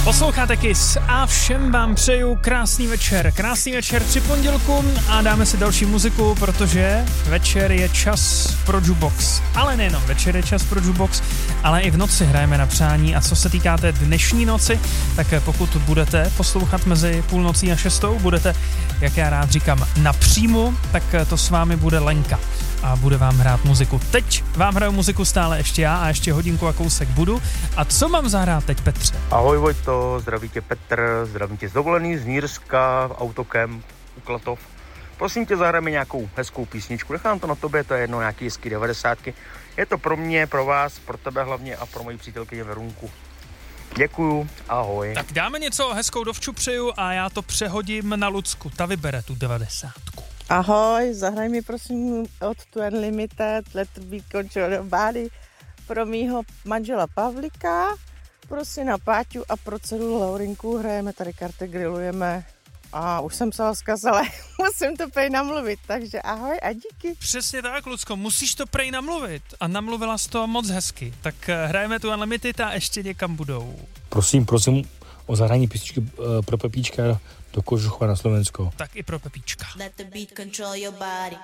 Posloucháte Kiss a všem vám přeju krásný večer. Krásný večer při pondělku a dáme si další muziku, protože večer je čas pro jukebox. Ale nejenom večer je čas pro jukebox, ale i v noci hrajeme na přání. A co se týká té dnešní noci, tak pokud budete poslouchat mezi půlnocí a 6, budete, jak já rád říkám, napřímo, tak to s vámi bude Lenka a bude vám hrát muziku. Teď vám hraju muziku stále ještě já a ještě hodinku a kousek budu. A co mám zahrát teď, Petře? Ahoj Vojto, zdraví tě Petr, zdravím tě z dovolený, z Nýrska, autokemp, u Klatov. Prosím tě, zahrajeme nějakou hezkou písničku, nechám to na tobě, to je jedno, nějaký hezký 90. Je to pro mě, pro vás, pro tebe hlavně a pro moji přítelkyni Verunku. Děkuju, ahoj. Tak dáme něco, hezkou dovču přeju a já to přehodím na Lucku, ta vybere tu 90. Ahoj, zahraj mi prosím od The Unlimited Let the Beat Control Your Body pro mýho manžela Pavlika, pro syna Páťu a pro dceru Laurinku. Hrajeme tady karty, grillujeme a už jsem psala vzkaz, ale musím to prej namluvit, takže ahoj a díky. Přesně tak, Lucko, musíš to prej namluvit a namluvila jsi to moc hezky. Tak hrajeme tu Unlimited a ještě někam budou. Prosím o zahrání písničky pro Pepíčka do Kožuchova na Slovensko. Tak i pro Pepíčka. Let the beat control your body.